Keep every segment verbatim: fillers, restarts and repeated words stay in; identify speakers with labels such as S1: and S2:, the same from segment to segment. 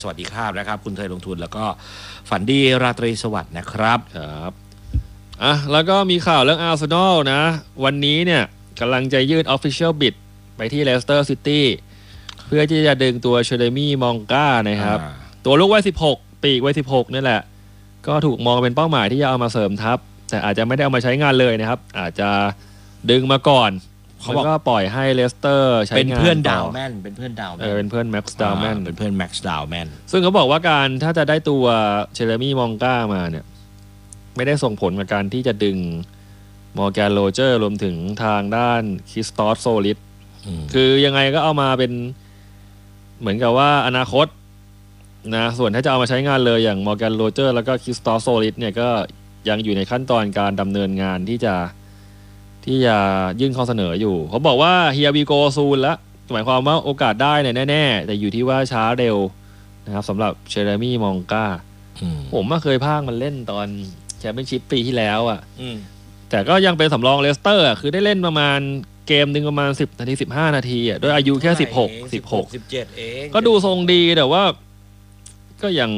S1: สวัสดีครับนะครับคุณเคยลงทุนแล้วก็ฝันดีราตรีสวัสดิ์นะครับ
S2: ครับอ่ะแล้วก็มีข่าวเรื่องอาร์เซนอลนะวันนี้เนี่ยกำลังจะยื่น Official Bid ไปที่ Leicester City เพื่อที่จะดึงตัวเชเดมี่มองกานะครับตัวลูกวัยสิบหกปีกวัยสิบหกนี่แหละก็ถูกมองเป็นเป้าหมายที่จะเอามาเสริมทัพแต่อาจจะไม่ได้เอามาใช้งานเลยนะครับอาจจะดึงมาก่อนเขาบอกก็ปล่อยให้เลสเตอร์ใช้งาน
S1: เป็นเพื่อนดาวแมนเป็นเพื่อนดาวแมน
S2: เป็นเพื่อนแม็กซ์ดาวแมน
S1: เป็นเพื่อนแม็กซ์ดาวแมน
S2: ซึ่งเขาบอกว่าการถ้าจะได้ตัวเชเดมี่มองกามาเนี่ยไม่ได้ส่งผลกับการที่จะดึงมอร์แกนโรเจอร์รวมถึงทางด้านคริสตอสโซลิสคือยังไงก็เอามาเป็นเหมือนกับว่าอนาคตนะส่วนถ้าจะเอามาใช้งานเลยอย่างมอร์แกนโรเจอร์แล้วก็คริสตอสโซลิสเนี่ยก็ยังอยู่ในขั้นตอนการดำเนินงานที่จะที่จะยื่นข้อเสนออยู่เขาบอกว่าเฮียบีโกซูนแล้วหมายความว่าโอกาสได้เนี่ยแน่ๆแต่อยู่ที่ว่าช้าเร็วนะครับสำหรับเชเดมี่มองกาผมมาเคยพากมันเล่นตอนแชมเปี้ยนชิพปีที่แล้วอ่ะแต่ก็ยังเป็นสำรองเลสเตอร์คือได้เล่นประมาณเกมหนึ่งประมาณสิบนาทีสิบห้านาทีอ่ะด้วยอายุแค่สิบหก สิบหก
S1: สิบเจ็ดเอง
S2: ก็ดูทรงดีแต่ว่าก็ยัง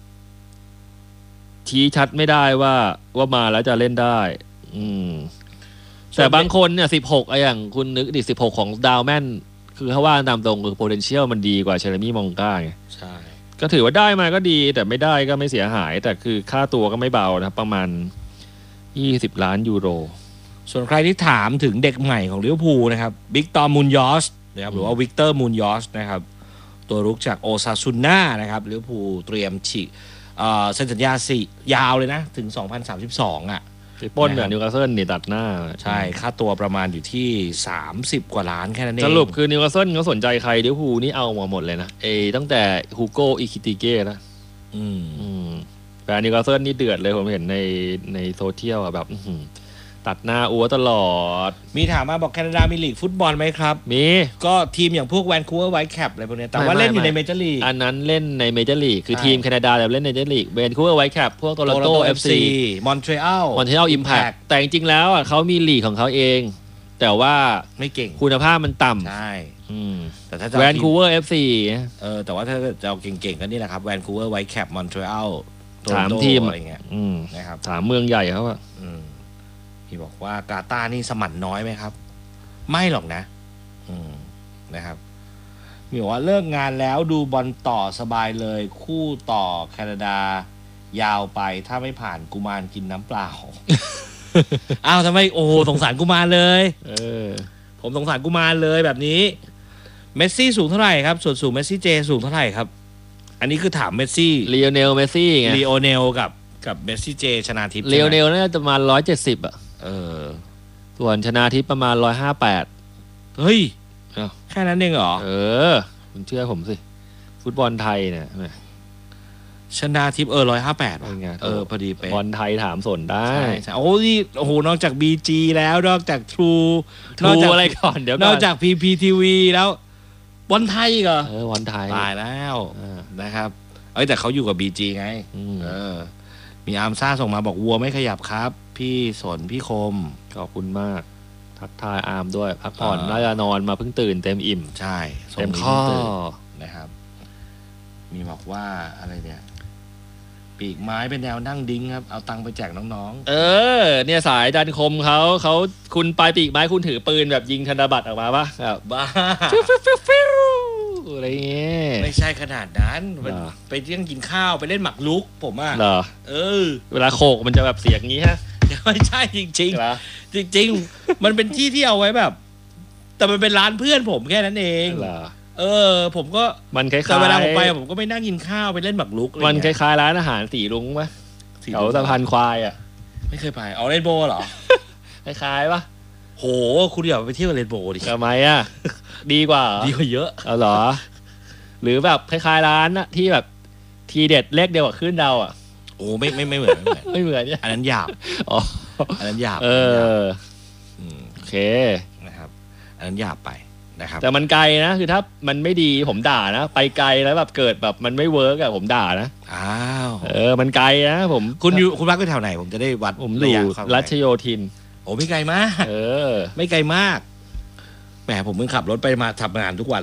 S2: ชี้ชัดไม่ได้ว่าว่ามาแล้วจะเล่นได้อืมแต่บางคนเนี่ยสิบหกไอ้อย่างคุณนึกดิสิบหกของดาวแมนคือเขาว่าตามตรงคือ potential มันดีกว่าเชเดมี่มองกาไง
S1: ใช่
S2: ก็ถือว่าได้มาก็ดีแต่ไม่ได้ก็ไม่เสียหายแต่คือค่าตัวก็ไม่เบานะประมาณยี่สิบล้านยูโร
S1: ส่วนใครที่ถามถึงเด็กใหม่ของลิเวอร์พูลนะครับวิกตอร์มูนยอสนะครับหรือว่าวิกเตอร์มูนยอสนะครับตัวรุกจากโอซาซุน่านะครับลิเวอร์พูลเตรียมฉีกเอ่อเซ็นสัญญาสี่ยาวเลยนะถึงสองพันสามสิบสองอ่ะ
S2: ป้นแบบนิวคาสเซิลนี่ตัดหน้า
S1: ใช่ค่าตัวประมาณอยู่ที่สามสิบกว่าล้านแค่นั้นเอง
S2: สรุปคือนิวคาสเซิลเขาสนใจใครลิเวอร์พูลนี่เอามาหมดเลยนะเอตั้งแต่ฮูโกอิคิติเก้นะ
S1: อืม
S2: อืมแต่นิวคาสเซิลนี่เดือดเลยผมเห็นในในโซเชียลอะแบบตัดหน้าอัวตลอด
S1: มีถามมาบอกแคนาดามีลีกฟุตบอลไหมครับ
S2: มี
S1: ก็ทีมอย่างพวกแวนคูเวอร์ไวท์แคปอะไรพวกนี้แต่ว่าเล่นอยู่ในเมเจอร์ลีก
S2: อันนั้นเล่นในเมเจอร์ลีกคือทีมแคนาดาแบบเล่นในเมเจอร์ลีกแวนคูเวอร์ไวท์แคปพวกโตลอนโต เอฟ ซี
S1: มอนทรีออล
S2: มอนทรีออลอิมแพคแต่จริงๆแล้วอ่ะเขามีลีกของเขาเองแต่ว่า
S1: ไม่เก่ง
S2: คุณภาพมันต่
S1: ำใช่
S2: แต่ถ้าแวนคูเวอร์ เอฟ ซี
S1: เออแต่ว่าถ้าจะเอาเก่งๆก็นี่แหละครับแวนคูเวอร์ไวท์แคปมอนทรีออล
S2: สามทีม
S1: อะไรเงี้ย
S2: นะครับสามเมืองใหญ่เขาอะ
S1: พี่บอกว่ากาตาร์นี่สมั่นน้อยไหมครับไม่หรอกนะอืมนะครับมีบอกว่าเลิกงานแล้วดูบอลต่อสบายเลยคู่ต่อแคนาดายาวไปถ้าไม่ผ่านกุมารกินน้ำเปล่า อ้าวทำไมโอ้สงสารกุมารเลย
S2: เออ
S1: ผมสงสารกุมารเลยแบบนี้เมสซี่สูงเท่าไหร่ครับส่วนสูงเมสซี่เจสูงเท่าไหร่ครับอันนี้คือถามเมสซี่
S2: ลีโอเนลเมสซี่ไง
S1: ลีโอเนลกับกับเมสซี่เจชนาทิพย์
S2: ลีโอเนลน่าจะประมาณร้อยเจ็ดสิบอ่ะ
S1: เออ
S2: ส่วนชนาทิพย์ประมาณร้อยห้าแปด
S1: เฮ้ยแค่นั้นเองเหรอ
S2: เออคุณเชื่อผมสิฟุตบอลไทยเนี่ย
S1: ชนาทิพย์เออร้อยห้าแปดเออพอดี
S2: เป๊ะบอลไทยถามสนได้
S1: ใช่โอ้นี่โอ้โหนอกจาก บี จี แล้วนอกจาก True
S2: นอกจากอะไรก่อนเดี๋ยว
S1: นอกจาก พี พี ที วี แล้วบอลไทยเหรอ
S2: เออบอลไทย
S1: ตายแล้วนะครับเอ้ยแต่เขาอยู่กับ บี จี ไงเออมีอาร์มซ่าส่งมาบอกวัวไม่ขยับครับพี่สนพี่คม
S2: ขอบคุณมากทักทายอาร์มด้วยพักผ่อนน่าจะนอนมาเพิ่งตื่นเต็มอิ่ม
S1: ใช่
S2: เต็มข้อ
S1: นะครับมีบอกว่าอะไรเนี่ยปีกไม้เป็นแนวนั่งดิ้งครับเอาตังค์ไปแจกน้อง
S2: ๆเออเนี่ยสายดันคมเขาเขาคุณปลายปีกไม้คุณถือปืนแบบยิงธนบัตรออกมาปะแบบ
S1: บ้า
S2: ฟิวฟิวฟิวฟิวอะไรเงี้ย
S1: ไม่ใช่ขนาดนั้นไปเที่ยงกินข้าวไปเล่นหมากรุกผมอ่ะ
S2: เหรอ
S1: เออ
S2: เวลาโขกมันจะแบบเสียงงี้ฮะ
S1: ไม่ใช่จริงจริงจริงจริงมันเป็นที่ที่เอาไว้แบบแต่มันเป็นร้านเพื่อนผมแค่นั้นเองเออผมก็
S2: มันคล้ายๆ
S1: แต่เวลาผมไปผมก็ไม่นั่งกินข้าวไปเล่นหมากรุก
S2: มันคล้ายๆร้านอาหารสีรุ้งไหมแถวสะพานควายอ่ะ
S1: ไม่เคยไปเอาเรนโบว์เหรอ
S2: คล้ายๆปะ
S1: โหคุณอย่าไปเที่ยวเรนโบว์ดิ
S2: ทำไมอ่ะดีกว่า
S1: ดีกว่าเยอะ
S2: เอาเหรอหรือแบบคล้ายๆร้านที่แบบทีเด็ดเลขเดียวกับขึ้นดาวอ่ะ
S1: โอ้ไม่ไม่ไม่เหมือน
S2: ไม่เหมือนเนี่ย
S1: อันนั้นหยาบ
S2: อ๋อ
S1: อันนั้นหยาบ
S2: เออโอเค
S1: นะครับอันนั้นหยาบไปนะครับ
S2: แต่มันไกลนะคือถ้ามันไม่ดีผมด่านะไปไกลแล้วแบบเกิดแบบมันไม่เวิร์กอะผมด่านะ
S1: อ้าว
S2: เออมันไกลนะผม
S1: คุณอยู่คุณพักอยู่แถวไหนผมจะได้วัด
S2: ผมอยู่รัชโยธิน
S1: โอ้ไม่ไกลมาก
S2: เออ
S1: ไม่ไกลมากแหมผมเพิ่งขับรถไปมาทำงานทุกวันเลย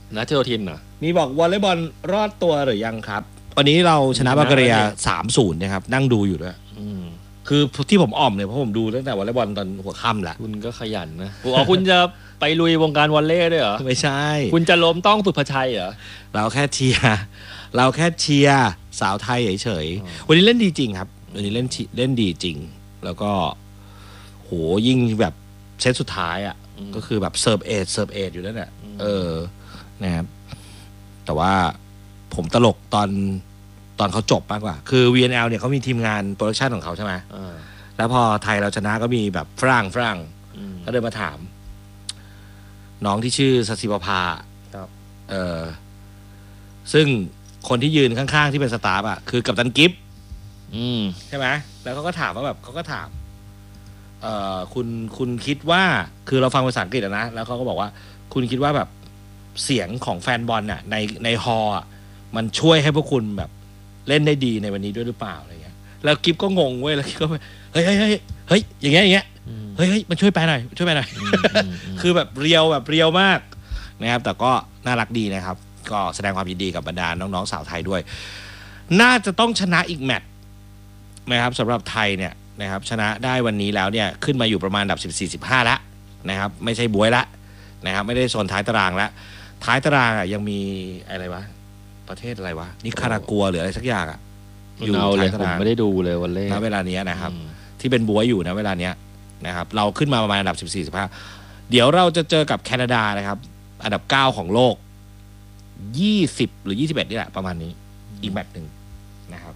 S2: นะเทโอทินเหรอ
S1: มีบอกวอลเลย์บอลรอดตัวหรือยังครับวันนี้เราชนะบัลแกเรีย สามศูนย์ นะครับนั่งดูอยู่ด้วยคือที่ผมอ่อมเนี่ยเพราะผมดูตั้งแต่วอลเลย์บอลตอนหัวค่ำแหละ
S2: คุณก็ขยันนะอ๋อคุณจะไปลุยวงการวอลเลย์ด้วยเหรอ
S1: ไม่ใช่
S2: คุณจะล้มต้องสุภชัยเหรอ
S1: เราแค่เชียร์เราแค่เชียร์สาวไทยเฉยๆวันนี้เล่นดีจริงครับวันนี้เล่นเล่นดีจริงแล้วก็โหยิ่งแบบเซตสุดท้ายอ่ะก็คือแบบเซิร์ฟเอทเซิร์ฟเอทอยู่นั่นแหละเออนะครับแต่ว่าผมตลกตอนตอนเขาจบมากกว่าคือ วี เอ็น แอล เนี่ยเขามีทีมงานโปรดักชันของเขาใช่ไหมแล้วพอไทยเราชนะก็มีแบบฝรั่งฝรั่งก็เดินมาถามน้องที่ชื่อสศิปภาเออซึ่งคนที่ยืนข้างๆที่เป็นสตาฟอ่ะคือกัปตันกิฟต์ใช่ไหมแล้วเขาก็ถามว่าแบบเขาก็ถามเอ่อคุณคุณคิดว่าคือเราฟังภาษาอังกฤษนะแล้วเขาก็บอกว่าคุณคิดว่าแบบเสียงของแฟนบอลน่ะในในฮอลล์มันช่วยให้พวกคุณแบบเล่นได้ดีในวันนี้ด้วยหรือเปล่าอะไรเงี้ยแล้วกิฟก็งงเว้ยแล้วกิฟก็เฮ้ยเฮ้ยเฮ้ยเฮ้ยอย่างเงี้ยอย่างเงี้ยเฮ้ยเฮ้ยมันช่วยไปหน่อยช่วยไปหน่อยคือแบบเรียวแบบเรียวมากนะครับแต่ก็น่ารักดีนะครับก็แสดงความยินดีกับบรรดาน้องๆสาวไทยด้วยน่าจะต้องชนะอีกแมตช์นะครับสำหรับไทยเนี่ยนะครับชนะได้วันนี้แล้วเนี่ยขึ้นมาอยู่ประมาณอันดับสิบสี่ สิบห้าแล้วนะครับไม่ใช่บวยละนะครับไม่ได้โซนท้ายตารางแล้วท้ายตารางอ่ะยังมีอะไรวะประเทศอะไรวะนิคารากัวหรืออะไรสักอย่างอ่ะ
S2: อยู่ท้ายตารางไม่ได้ดูเลยวันเล่
S1: ณเวลานี้นะครับที่เป็นบวยอยู่นะเวลาเนี้ยนะครับเราขึ้นมาประมาณอันดับสิบสี่ สิบห้าเดี๋ยวเราจะเจอกับแคนาดานะครับอันดับเก้าของโลกยี่สิบหรือยี่สิบเอ็ดนี่แหละประมาณนี้อีกแมตช์นึงนะครับ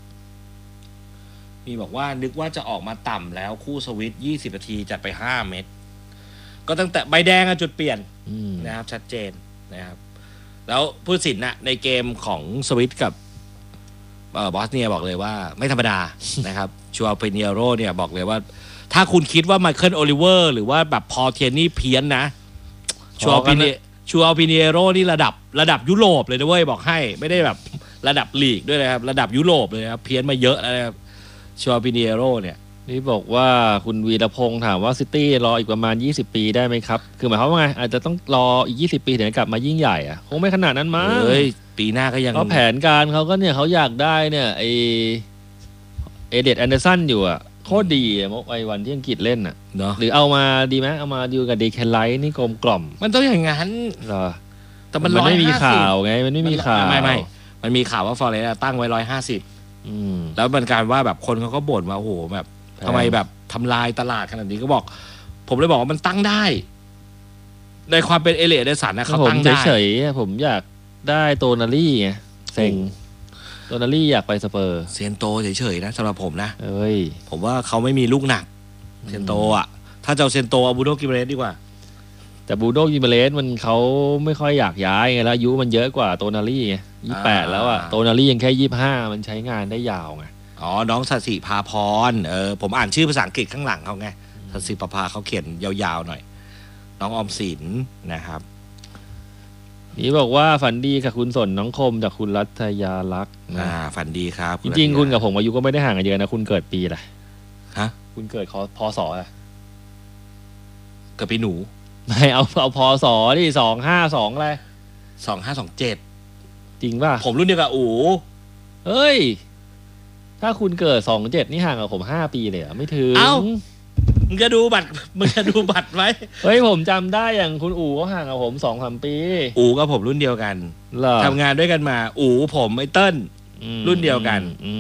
S1: มีบอกว่านึกว่าจะออกมาต่ำแล้วคู่สวิตยี่สิบนาทีจัดไปห้าเม็ดก็ตั้งแต่ใบแดงอะจุดเปลี่ยนนะครับชัดเจนนะครับแล้วผู้ตัดสินนะในเกมของสวิตกับเอ่อบอสเนียบอกเลยว่าไม่ธรรมดา นะครับชัวร์เปเนียโรเนี่ยบอกเลยว่าถ้าคุณคิดว่าไมเคิลโอลิเวอร์หรือว่าแบบพอเทียนนี่เพี้ยนนะชัวร์เปเนียชัวร์เปเนียโรนี่ระดับระดับยุโรปเลยนะเว้ยบอกให้ไม่ได้แบบระดับลีกด้วยนะครับระดับยุโรปเลยครับเพี้ยนมาเยอะแล้วนะครับชัวร์เปเนียโรเนี่ย
S2: นี่บอกว่าคุณวีรพงษ์ถามว่าซิตี้รออีกประมาณยี่สิบปีได้ไหมครับคือหมายความว่าไงอาจจะต้องรออีกยี่สิบปีถึงจะกลับมายิ่งใหญ่อ่ะคงไม่ขนาดนั้นมั้ง
S1: เฮ้ยปีหน้าก็ยัง
S2: เพราะแผนการเขาก็เนี่ยเขาอยากได้เนี่ยไอเอเดดแอนเดอร์สันอยู่อ่ะโคตรดีอ่ะไอวันที่อังกฤษเล่นอ่ะ
S1: เนาะ
S2: หรือเอามาดีไหมเอามาดูกับเดคแคนไลท์นี่กลมกล่อม
S1: มันต้องอย่างนั้น
S2: เหรอ
S1: แต่มัน
S2: ไม่มีข่าวไงมันไม่มีข่าว
S1: ไม่ไม่มันมีข่าวว่าฟอร์เรสต์ตั้งไว้ร้อยห้าสิบแล้วมันการว่าแบบคนเขาก็บ่นว่าโอ้โหแบบทำไมแบบทำลายตลาดขนาดนี้ก็บอกผมเลยบอกว่ามันตั้งได้ในความเป็นเอเลียเดสันนะเขาตั้งได้
S2: เฉยๆผมอยากได้โตนารี่ไงเซ็งโตนารี่อยากไปสเปอร์
S1: เซนโตเฉยๆนะสำหรับผมนะ
S2: เอ้ย
S1: ผมว่าเขาไม่มีลูกหนักเซนโตอ่ะถ้าเจ้าเซนโตเอาบูโดกิเมเรสดีกว่า
S2: แต่บูโดกิเมเรสมันเขาไม่ค่อยอยากย้ายไงแล้วอายุมันเยอะกว่าโตนารี่ไงยี่สิบแปดแล้วอ่ะโตนารี่ยังแค่ยี่สิบห้ามันใช้งานได้ยาวไง
S1: อ๋อน้องสัสิภาพรเออผมอ่านชื่อภาษาอังกฤษข้างหลังเขาไงสัสิภาเขาเขียนยาวๆหน่อยน้องออมสินนะครับ
S2: นี่บอกว่าฝันดีกับคุณสนน้องคมจากคุณรัตยาลักษณ์
S1: อ่าฝันดีครับ
S2: จริงๆคุณกับผมอายุก็ไม่ได้ห่างกันเยอะนะคุณเกิดปีอะไร
S1: ฮะ
S2: คุณเกิดพศอะไร
S1: กับปีหนู
S2: ไม่เอาเอาพศที่สองห้าสองอะไร
S1: สองห้าสองเจ็ด
S2: จริงป่ะ
S1: ผมรุ่นเดียวกับอู๋
S2: เฮ้ยถ้าคุณเกิดสองเจ็ดนี่ห่างกับผมห้าปีเลยอ่ะไม่ถึง
S1: เอ้ามึงจะดูบัตรมึงจะดูบัตรไหม
S2: เฮ้ยผมจำได้อย่างคุณอู๋ก็ห่างกับผมสองสามปี
S1: อู๋กับผมรุ่นเดียวกันทำงานด้วยกันมาอู๋ผมไอ้เติ้ลรุ่นเดียวกัน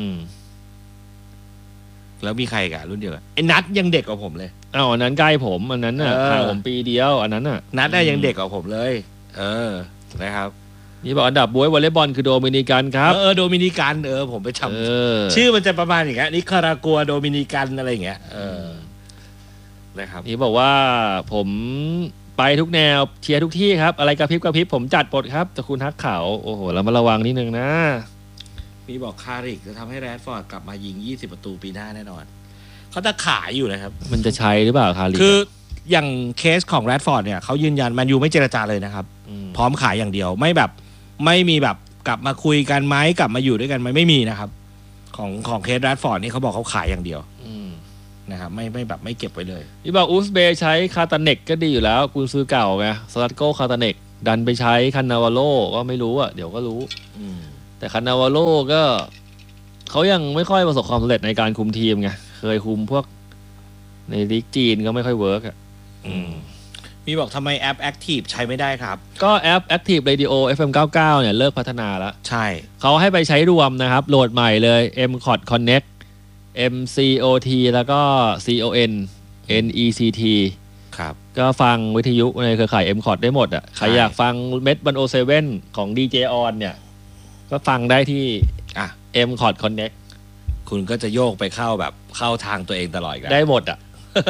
S1: แล้วมีใครกันรุ่นเดียวกันไอ้นัทยังเด็กกว่าผมเลย
S2: อ้าวอันนั้นใกล้ผมอันนั้นน่ะห่างผมปีเดียวอันนั้นน่ะ
S1: นัทน่ะยังเด็กกว่าผมเลยเออนะครับ
S2: นี่บอกอันดับบวยวอลเลย์บอลคือโดมินิกันครับ
S1: เออโดมินิกันเออผมไปจำชื่อมันจะประมาณอย่างเงี้ยนิคารากัวโดมินิกันอะไรอย่างเงี้ยเออนะครับ
S2: นี่บอกว่าผมไปทุกแนวเชียร์ทุกที่ครับอะไรกระพริบกระพริบผมจัดหมดครับแต่คุณฮักเขาโอ้โหเรามาระวังนิดนึงนะ
S1: มีบอกคาริกจะทำให้แรดฟอร์ดกลับมายิงยี่สิบประตูปีหน้าแน่นอนเขาจะขายอยู่นะครับ
S2: มันจะใช้หรือเปล่าคาริก
S1: คืออย่างเคสของแรดฟอร์ดเนี่ยเขายืนยันแมนยูไม่เจรจาเลยนะครับพร้อมขายอย่างเดียวไม่แบบไม่มีแบบกลับมาคุยกันไหมกลับมาอยู่ด้วยกันไหมไม่มีนะครับของของเคสแรดฟอร์ดนี่เขาบอกเขาขายอย่างเดียวนะครับไม่ไม่แบบไม่เก็บไว้เลย
S2: พี่บอกอูสเบย์ใช้คาตาเนกก็ดีอยู่แล้วกุนซือเก่าไงสลัดโก้คาตาเนกดันไปใช้คันนาวาโลก็ไม่รู้อ่ะเดี๋ยวก็รู้แต่คันนาวาโลก็เขายังไม่ค่อยประสบความสำเร็จในการคุมทีมไงเคยคุมพวกในลีกจีนก็ไม่ค่อยเวิร์กอ่ะ
S1: มีบอกทำไมแอป Active ใช้ไม่ได้ครับ
S2: ก็แอป Active Radio เอฟ เอ็ม เก้าสิบเก้าเนี่ยเลิกพัฒนาแล้ว
S1: ใช่
S2: เขาให้ไปใช้รวมนะครับโหลดใหม่เลย เอ็ม ซี โอ ที Connect เอ็ม ซี โอ ที แล้วก็ ซี โอ เอ็น เอ็น อี ซี ที
S1: ครับ
S2: ก็ฟังวิทยุในเครือข่าย เอ็ม ซี โอ ที ได้หมดอ่ะใครอยากฟังเม็ดบันโอเซเว่นของ ดี เจ On เนี่ยก็ฟังได้ที่
S1: อ่ะ
S2: เอ็ม ซี โอ ที Connect
S1: คุณก็จะโยกไปเข้าแบบเข้าทางตัวเองตลอดกัน
S2: ได้หมดอ่ะ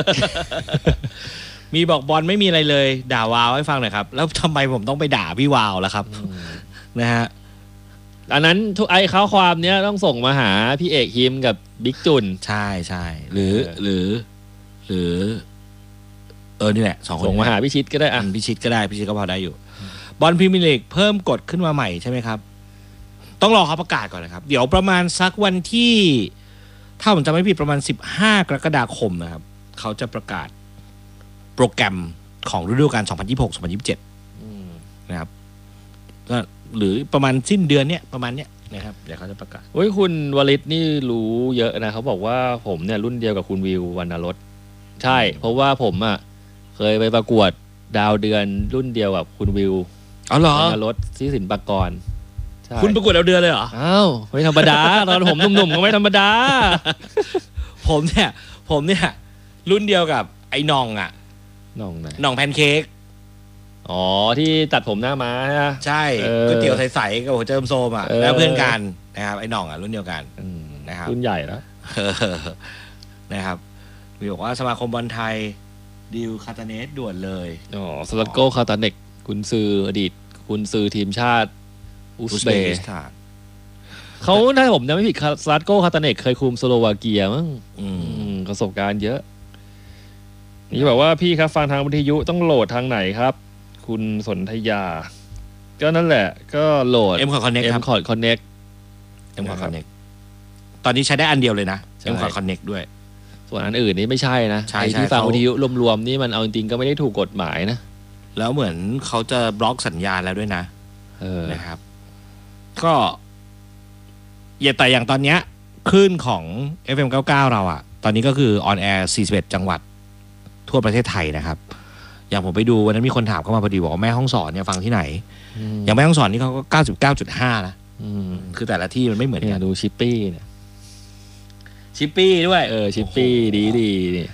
S1: มีบอกบอลไม่มีอะไรเลยด่าวาวให้ฟังหน่อยครับแล้วทำไมผมต้องไปด่าพี่วาวล่ะครับนะฮะ
S2: อันนั้นทุกไอ้ข้อความเนี้ยต้องส่งมาหาพี่เอกฮิมกับบิ๊กจุน
S1: ใช่ใช่หรือหรือหรือเออนี่แหละสองคน
S2: ส่งมาหาพี่ชิดก็ได้อ่ะ
S1: พี่ชิดก็ได้พี่ชิดก็พอได้อยู่บอลพรีเมียร์ลีกเพิ่มกฎขึ้นมาใหม่ใช่ไหมครับต้องรอเขาประกาศก่อนนะครับเดี๋ยวประมาณสักวันที่ถ้าผมจำไม่ผิดประมาณสิบห้ากรกฎาคมนะครับเขาจะประกาศโปรแกรมของฤดูกาลสองพันยี่สิบหก สองพันยี่สิบเจ็ดนะครับก็หรือประมาณสิ้นเดือนเนี้ยประมาณเนี้ยนะครับเดี๋ยวเขาจะประกาศ
S2: โอ้ยคุณวลิตนี่รู้เยอะนะเขาบอกว่าผมเนี่ยรุ่นเดียวกับคุณวิววรรณรสใช่เพราะว่าผมอ่ะเคยไปประกวดดาวเดือนรุ่นเดียวกับคุณวิว
S1: อ๋อเหรอ
S2: วรรณรสที่ศิลปากร
S1: คุณประกวดดาวเดือนเลยเหรอ
S2: อ้าวไม่ธรรมดาตอนผมหนุ่มๆก็ไม่ธรรมดา
S1: ผมเนี่ยผมเนี่ยรุ่นเดียวกับไอ้น้องอ่ะ
S2: น้องไหน
S1: น้องแพนเค้ก
S2: อ๋อที่ตัดผมหน้าม้า
S1: ใช่ก๋วยเตี๋ยวใสๆกับหัวเจิมโซมอ่ะแล้วเพื่อนกันนะครับไอ้น้องอ่ะรุ่นเดียวกันนะครับ
S2: รุ่นใหญ่แล้ว
S1: นะครับมีบอกว่าสมาคมบอลไทยดิวคาตาเนสด่วนเลย
S2: อ๋อสลัดโกคาตาเนกกุนซืออดีตกุนซือทีมชาติอุซเบกิสถานเขาถ้าผมจำไม่ผิดสลัดโกคาตาเนกเคยคุมสโลวาเกียมั้งประสบการณ์เยอะนี่บอกว่าพี่ครับฟังทางวิทยุต้องโหลดทางไหนครับคุณสนธยาก็นั่นแหละก็โหลด
S1: เอ็ม ซี โอ ที Connect ครับ
S2: เอ็ม ซี โอ ที Connect
S1: เอ็ม ซี โอ ที Connect ตอนนี้ใช้ได้อันเดียวเลยนะ เอ็ม ซี โอ ที Connect ด้วย
S2: ส่วนอันอื่นนี่ไม่ใช่นะไอ้ที่ฟังวิทยุรวมๆนี่มันเอาจริงๆก็ไม่ได้ถูกกฎหมายนะ
S1: แล้วเหมือนเขาจะบล็อกสัญญาณแล้วด้วยนะนะครับก็อย่าแต่อย่างตอนเนี้ยคลื่นของ เอฟ เอ็ม เก้าสิบเก้า เราอะตอนนี้ก็คือออนแอร์สี่สิบเอ็ดจังหวัดทั่วประเทศไทยนะครับอย่างผมไปดูวันนั้นมีคนถามเข้ามาพอดีบอกว่าแม่ฮ่องสอนเนี่ยฟังที่ไหนอย่างแม่ฮ่องสอนนี่เขาก็ เก้าสิบเก้าจุดห้า นะคือแต่ละที่มันไม่เหมือนกัน
S2: ดูชิปปี้เนี่ย
S1: ชิปปี้ด้วย
S2: เออชิปปี้ดีดีนี่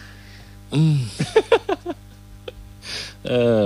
S2: เออ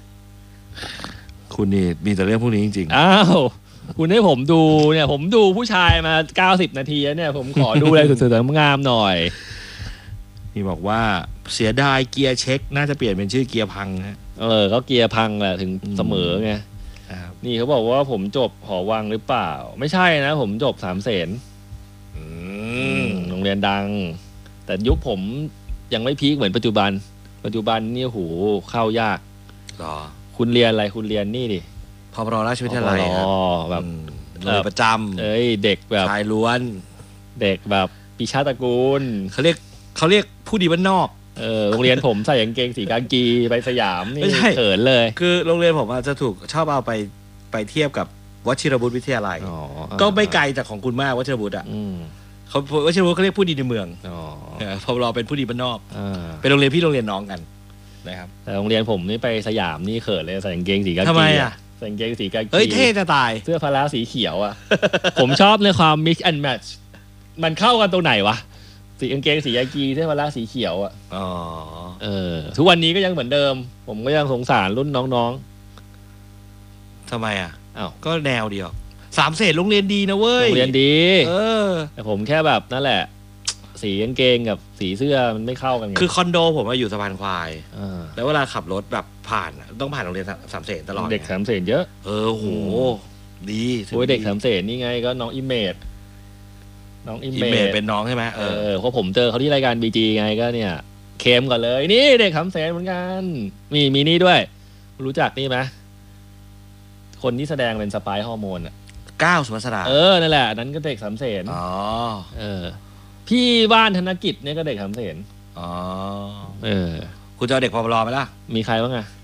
S1: คุณนี่มีแต่เรื่องพวกนี้จริง
S2: ๆอ้าวคุณให้ผมดูเนี่ยผมดูผู้ชายมาเก้าสิบนาทีแล้วเนี่ยผมขอดูอะไรสวยๆงามหน่อย
S1: นี่บอกว่าเสียดายเกียร์เช็คน่าจะเปลี่ยนเป็นชื่อเกียร์พังฮะ
S2: เออเขาเกียร์พังแหละถึงเสมอไงนี่เขาบอกว่าผมจบหอวังหรือเปล่าไม่ใช่นะผมจบสามเสนโรงเรียนดังแต่ยุคผมยังไม่พีคเหมือนปัจจุบันปัจจุบันนี่โหเข้ายาก
S1: หรอ
S2: คุณเรียนอะไรคุณเรียนนี่ดิ
S1: พปรราชวิทยาลัย
S2: อ๋อแบบ
S1: โรงเรียนประจำ
S2: เอ้ยเด็กแบบ
S1: ชายล้วน
S2: เด็กแบบปีชาตระกูล
S1: เขาเรียกเขาเรียกผู้ดีบ้านนอก
S2: เออโรงเรียนผมใส่กางเกงสีกากีไปสยามนี่เขินเลย
S1: คือโรงเรียนผมอาจจะถูกชอบเอาไปไปเทียบกับวชิรบุตรวิทยาลัยก็ไม่ไกลจากของคุณมากวชิรบุตรอ่ะเขาวชิรบุตรเขาเรียกผู้ดีในเมืองพอเราเป็นผู้ดีบ้านนอกเป็นโรงเรียนพี่โรงเรียนน้องกันนะครับ
S2: แต่โรงเรียนผมนี่ไปสยามนี่เขินเลยใส่กางเกงสีกากี
S1: ทำไมอ่ะ
S2: ใส่กางเกงสีกากี
S1: เอ้ยเท่จะตาย
S2: เสื้อพละสีเขียวอ่ะผมชอบในความ mix and match มันเข้ากันตรงไหนวะสีกางเกงสีกากีเสื้อพละสีเขียวอ่ะ
S1: อ๋อ
S2: เออทุกวันนี้ก็ยังเหมือนเดิมผมก็ยังสงสารรุ่นน้อง
S1: ๆทำไมอ่ะ
S2: อ้าว
S1: ก็แนวเดียวสามเสนโรงเรียนดีนะเว้ย
S2: โรงเรียนดี
S1: เออ
S2: แต่ผมแค่แบบนั่นแหละสีกางเกงกับสีเสื้อมันไม่เข้ากัน
S1: คือคอนโดผมอยู่สะพานควายแล้วเวลาขับรถแบบผ่านต้องผ่านโรงเรียนสามเสนตลอด
S2: เด็กสามเสนเยอะ
S1: เออโหดี
S2: โอ้ยเด็กสามเสนนี่ไงก็น้องอิมเมจน้องอิมเมจ
S1: เป็นน้องใช่ไหม
S2: เออเพราะผมเจอเขาที่รายการบีจีไงก็เนี่ยเคมก่อนเลยนี่เด็กสามเสนเหมือนกันมีมีนี่ด้วยรู้จักนี่ไหมคนที่แสดงเป็นสไปร์ฮอร์โมนอ่ะ
S1: ก้าวสุภัสรา
S2: เออนั่นแหละนั้นก็เด็กสามเสน
S1: อ๋อ
S2: เออพี่บ้านธนกิจเนี่ยก็เด็กสามเสน
S1: อ๋อ
S2: เออ
S1: คุณจะเอาเด็กพอปลอไหมล่ะ
S2: มีใครบ้างอะ
S1: พ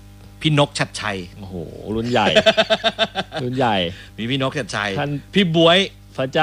S1: พี่นกชัดชัย
S2: โอ้โหรุ่นใหญ่ รุ่นใหญ่
S1: มีพี่นกชัดชัย
S2: ท่าน
S1: พี่บวย
S2: พระเจ้า